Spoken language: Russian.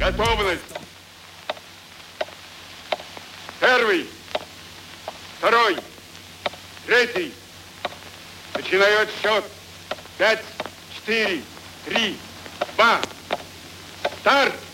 Готовность. Первый, второй, третий. Начинаю отсчет. 5, 4, 3, 2. Старт!